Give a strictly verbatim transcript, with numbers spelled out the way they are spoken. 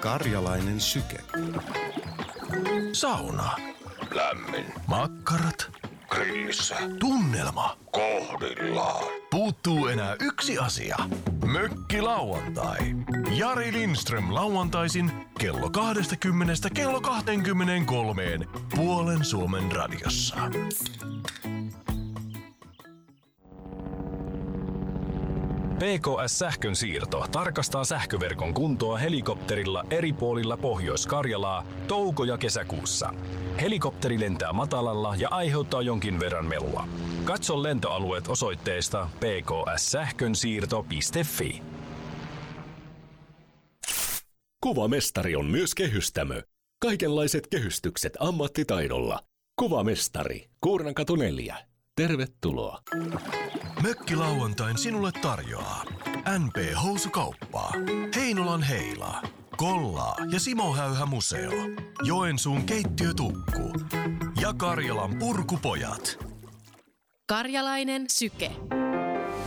Karjalainen syke. Sauna. Lämmin. Makkarat. Grillissä. Tunnelma. Kohdillaan. Puuttuu enää yksi asia. Mökkilauantai. Jari Lindström lauantaisin kello kaksikymmentä kello kaksikymmentäkolme puolen Suomen radiossa. P K S-sähkön siirto tarkastaa sähköverkon kuntoa helikopterilla eri puolilla Pohjois-Karjalaa touko- ja kesäkuussa. Helikopteri lentää matalalla ja aiheuttaa jonkin verran melua. Katso lentoalueet osoitteesta p k s sähkönsiirto piste f i. Kuvamestari on myös kehystämö. Kaikenlaiset kehystykset ammattitaidolla. Kuvamestari, Kuurnankatu neljä. Tervetuloa. Mökkilauantain sinulle tarjoaa N P-housukauppaa, Heinolan Heila, Kollaa ja Simo Häyhä Museo, Joensuun keittiötukku ja Karjalan Purkupojat. Karjalainen syke.